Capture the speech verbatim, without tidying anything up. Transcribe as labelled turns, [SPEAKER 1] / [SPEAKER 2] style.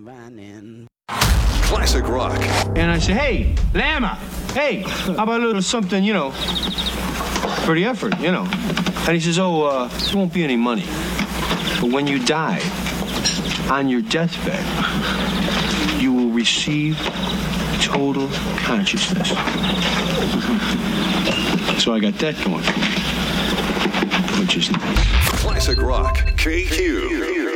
[SPEAKER 1] Classic rock.
[SPEAKER 2] And I say, hey, Lama, hey, how about a little something, you know, for the effort, you know? And he says, oh, uh, there won't be any money. But when you die, on your deathbed, you will receive total consciousness. So I got that going for me, which is nice.
[SPEAKER 1] Classic rock, K Q.